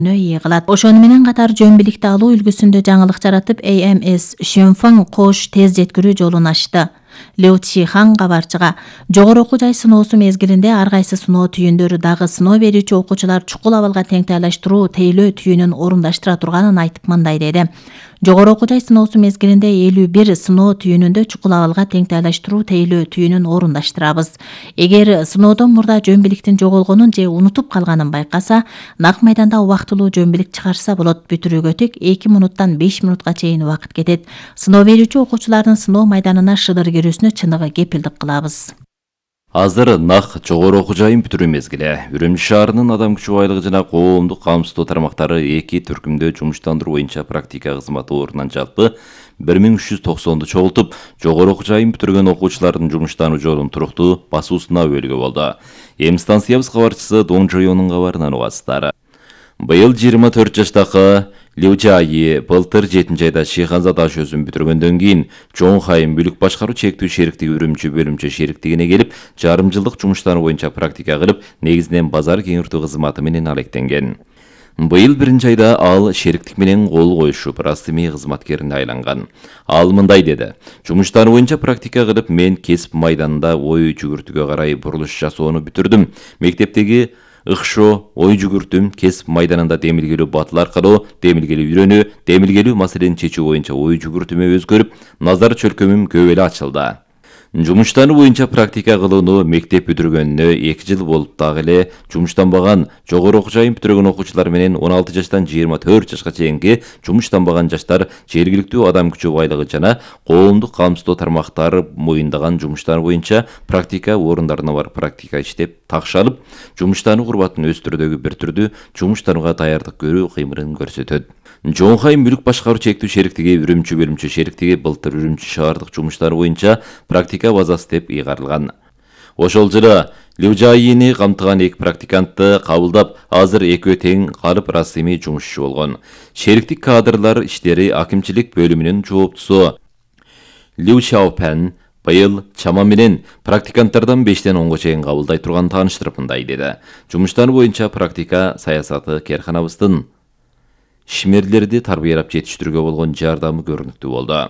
ие кылат. Ошону менен катар жөн биликти алуу үлгүсүндө жаңылык жаратып, AMS Шөнфаң кош тез жеткирүү жолун ачты. Лю Чихан кабарчыга жогору окуу жай сыноосу мезгилинде ар кайсы сыноо түйүндөрү дагы сыноо берүүчү окуучулар чукул абалга теңтайлаштыруу тейлөө түйүнүн орундаштыра турганын айтып мындай деди. Жогору окуу жай сыноосу мезгилинде 51 сыноо түйүнүндө чукул абалга теңтайлаштыруу тейлөө түйүнүн орундаштырабыз. Эгер сыноодон мурда жөн биликтин жоголгонун же унутуп калганын байкаса, нак майданда убактылуу жөн билик чыгарса болот. Бүтүрүүгө тек 2 минуттан 5 минутка чейин убакыт кетет. Сыноо берүүчү окуучулардын сыноо майданына шыдыр кирүүсүнө чыныгы кепилдик кылабыз. Азыр нак жогору окуу жайын бүтүрүү мезгили. Үрүмчү шаарынын адам күчү байлыгы жана коомдук камсыздоо тармактары 2 түркүмдө жумуштандыруу боюнча практика кызматы орунан жалпы 1390 чогултуп, жогору окуу жайын бүтүргөн окуучулардын жумуштануу жолун туруктуу басуусуна өбөлгө болду. Эми станциябыз кабарчысы Дон Жоёнун кабарынан угасыздар. Быйыл 24 жаштагы Лю Жайи былтыр 7 айда Шиханза таш өзүн бүтүргөндөн кийин Чоңхайым бүлүк башкаруу чектүү шериктиги үрүмчү бөлүмчө шериктигине келип, жарым жылдык жумуштануу боюнча практика кылып, негизинен базар кеңиртүү кызматы менен алектенген. Быйыл 1 айда ал шериктик менен кол коюшуп, расмий кызматкерине айланган. Ал мындай деди: "Жумуштануу боюнча практика кылып, мен кесип майданында ой жүгүртүүгө карай бурулуш жасоону бүтүрдүм. Мектептеги ыкшоо, ой жүгүртүм, кесип майданында демилгелүү батыл аркылуу демилгелүү үйрөнүү, демилгелүү маселени чечүү боюнча ой жүгүртүмө өзгөрүп, назар чөлкөмүм көп эле ачылды. Жумуштануу боюнча практика кылууну мектеп бүтүргөнүнө 2 жыл болуп дагы эле жумуштанбаган, жогору окуу жайын бүтүргөн окуучулар менен 16 жаштан 24 жашка чейинки жумуштанбаган жаштар жергиликтүү адам күчү байлыгы жана коомдук камсыздоо тармактары моюндаган жумуштануу боюнча практика орундарына барып практика иштеп такшалып, жумуштануу курбатын өз түрдөгү бир түрдүү жумуштанууга даярдык көрүү кыймылын көрсөтөт. Чоңхайым бүлүк башкаруу чектүү шериктиги үрүмчү бөлүмчө шериктиги былтыр үрүмчү шаардык жумуштары боюнча практика базасы деп ыйгарылган. Ошол жылы Лю Жайини камтыган 2 практикантты кабылдап, азыр экөө тең калып расмий жумушчу болгон. Шериктик кадрлар иштери акимчилик бөлүмүнүн жооптусу Лю Шаопен быйыл чама менен практиканттардан 5-тен 10га чейин кабылдай турган тааныштырып мындай деди: "Жумуштануу боюнча практика саясаты керканабыздын ишмерлерди тарбиялап жетиштирүүгө болгон жардамы көрүнүктүү болду.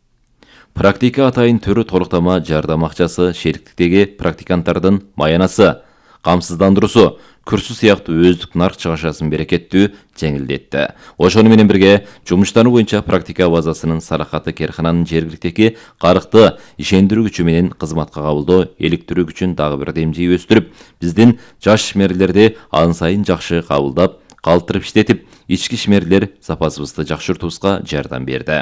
Практика атайын төрү толуктама жардам акчасы, шериктиктеги практиканттардын маянасы, камсыздандыруусу, курсу сыяктуу өздүк нарк чыгашасын берекеттүү жеңилдетти. Ошону менен бирге жумуштануу боюнча практика базасынын саракаты керкананын жергиликтеги карыкты ишендирүү күчү менен кызматка кабылдоо иликтирүү күчүн дагы бир демжей өстүрүп, биздин жаш ишмерлерди ан сайын жакшы кабылдап, калтырып иштетип, ички ишмерлер запасыбызды жакшыртуубузга жардам берди.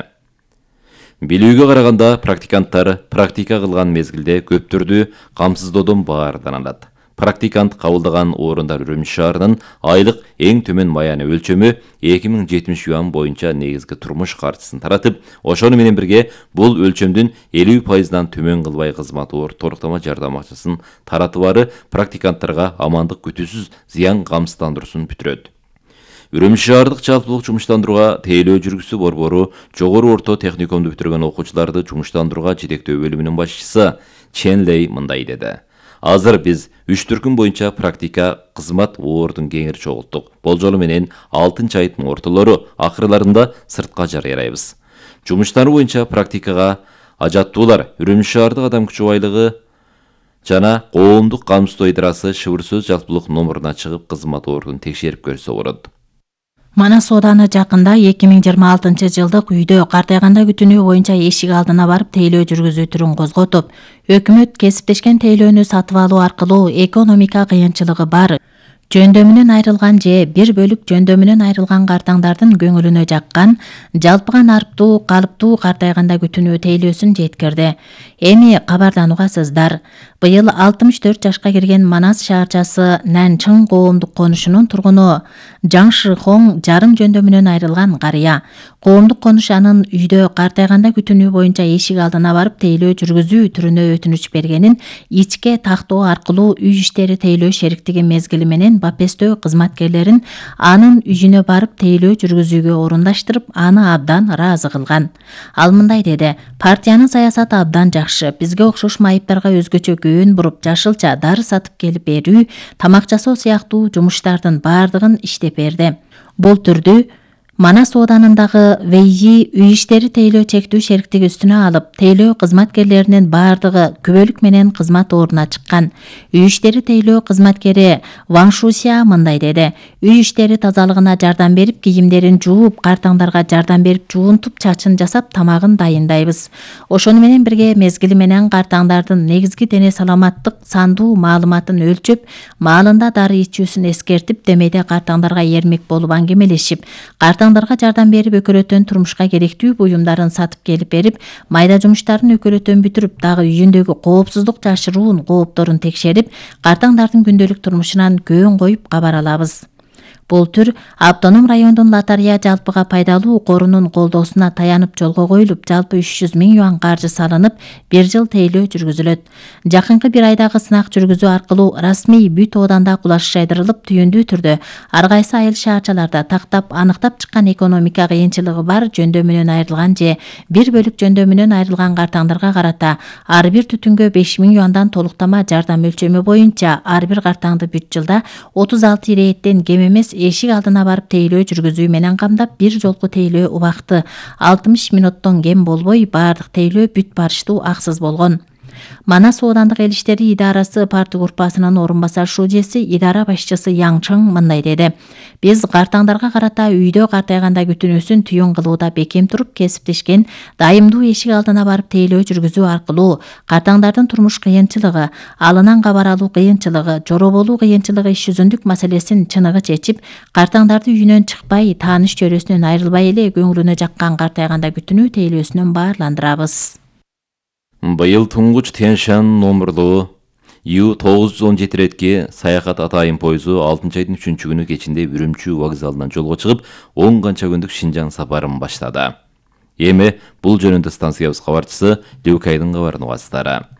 Билүүгө караганда, практиканттар практика кылган мезгилде көптөрдү камсыздоодон баардан алат. Практикант кабылдаган орундар Үрүмчү шаарынын айлык эң төмөн маяны өлчөмү 2070 юан боюнча негизги турмуш каржысын таратып, ошону менен бирге бул өлчөмдүн 50%дан төмөн кылбай кызматы толуктама жардам акчасын таратыбары практиканттарга амандык күтүүсүз зыян камсыздандыруусун бүтүрөт. Үрүмчү шаардык жалпылык жумуштандырууга тейлөө жүргүзүү борбору жогору орто техникумду бүтүргөн окуучуларды жумуштандырууга жетектөө бөлүмүнүн башчысы Чен Лей мындай деди: "Азыр биз 3 түркүм боюнча практика кызмат ордун кеңири чогулттук. Болжолу менен 6 айдын ортолору акырларында сыртка жарыялайбыз. Жумуштануу боюнча практикага ажаттуулар Үрүмчү шаардык адам күчү байлыгы жана коомдук камсыздоо идарасы шыбыр сөз жалпылык номуруна чыгып кызмат ордун текшерип көрсө болот." Манас ооданы жакында 2026 жылдык үйдө картайганда күтүнүү боюнча эшик алдына барып тейлөө жүргүзүү түрүн козготуп, өкмөт кесиптешкен тейлөөнү сатып алуу аркылуу экономика кыйынчылыгы бар, жөндөмүнөн айрылган же бир бөлүк жөндөмүнөн айрылган картаңдардын көңүлүнө жаккан жалпыган арптуу калыптуу картайганда күтүнүү тейлөөсүн жеткирди. Эми кабардан угасыздар. Быйыл 64 жашка кирген Манас шаарчасы Нанчың коомдук конушунун тургуну Жаң Шихоң жарым жөндөмүнөн айрылган карыя. Коомдук конуш анын үйдө картайганда күтүнүү боюнча эшик алдына барып тейлөө жүргүзүү түрүнө өтүнүч бергенин ичке тактоо аркылуу үй иштери тейлөө шериктиги мезгили менен бапестөө кызматкерлерин анын үйүнө барып тейлөө жүргүзүүгө орундаштырып, аны абдан ыраазы кылган. Ал мындай деди: "Партиянын саясаты абдан жакшы. Бизге окшош майыптарга өзгөчө көөн буруп, жашылча дары сатып келип берүү, тамак жасоо сыяктуу жумуштардын баардыгын иштеп берди. Бул түрдүү Манас ооданындагы ВИИ үй иштери тейлөө чектүү шериктиги үстүнө алып, тейлөө кызматкерлеринин баардыгы күбөлүк менен кызмат ордуна чыккан. Үй иштери тейлөө кызматкери Ван Шусия мындай деди: үй иштери тазалыгына жардам берип, кийимдерин жууп, картаңдарга жардам берип, жуунтуп, чачын жасап, тамагын дайындайбыз. Ошону менен бирге мезгили менен картаңдардын негизги дене саламаттык сандуу маалыматын өлчөп, маалында дары ичүүсүн эскертип, демейде картаңдарга эрмек болуп аңгемелешип, картаңдарга жардам берип, өкөлөтөн турмушка керектүү буюмдарын сатып келип берип, майда жумуштарын өкөлөтөн бүтүрүп, дагы үйүндөгү коопсуздук жашыруун коопторун текшерип, картаңдардын күндөлүк турмушунан көөн коюп кабар алабыз. Бул түр автоном райондун лотарея жалпыга пайдалуу корунун колдоосуна таянып жолго коюлуп, жалпы 300 000 юан каржы салынып, 1 жыл тейлөө жүргүзүлөт. Жакынкы 1 айдагы сынак жүргүзүү аркылуу расмий бүт ооданда кулаш жайдырылып, түйүндүү түрдө ар кайсы айыл шаарчаларда тактап, аныктап чыккан экономика кыйынчылыгы бар жөндөмүнөн айрылган же бир бөлүк жөндөмүнөн айрылган картаңдарга карата ар бир түтүнгө 5 000 юандан толуктама жардам өлчөмү боюнча ар бир картаңды бүт жылда 36 ирээттен кем эмес эшик алдына барып тейлөө жүргүзүү менен камдап, бир жолку тейлөө убакыты 60 мүнөттөн кем болбой, баардык тейлөө бүт барыштуу аксыз болгон. Манас оодандык эл иштери идарасы парты группасынын орун басар шужеси, идара башчысы Яң Чың мындай деди: биз картаңдарга карата үйдө картайганда күтүнүүсүн түйүн кылууда бекем туруп, кесиптешкен дайымдуу эшик алдына барып тейлөө жүргүзүү аркылуу картаңдардын турмуш кыйынчылыгы, алынан кабар алуу кыйынчылыгы, жороболуу кыйынчылыгы, иш жүзүндүк маселесин чыныгы чечип, картаңдарды үйүнөн чыкпай, тааныш чөрөсүнөн айрылбай эле көңүлүнө жаккан картайганда күтүнүү тейлөөсүнөн баарландырабыз. Быйыл туңгуч Тянь-Шань номерлуу Ю-917 ретки саякат атайын пойызу 6 айдын 3 күнү кечинде Үрүмчү вокзалынан жолго чыгып, 10 канча күндүк Шинжаң сапарын баштады. Эми бул жөнүндө станциябыз кабарчысы Любкайдын кабарын угасыздар.